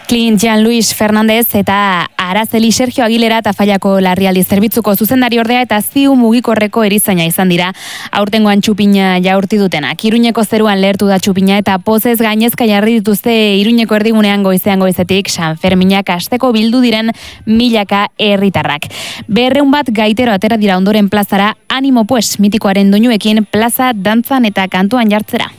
Clint Jean-Luis Fernandez eta Araceli Sergio Aguilera Tafallako larrialdi zerbitzuko zuzendari ordea eta ziu mugikorreko erizaina izan dira. Aurtengoan txupina jaurti dutenak. Iruñeko zeruan lehertu da txupina eta pozez gainezka jarri dituzte Iruñeko erdigunean goizetik San Ferminak asteko bildu diren milaka herritarrak. 200 bat gaitero atera dira ondoren plazara Animo Pues mitikoaren doinuekin plaza dantzan eta kantuan jartzera.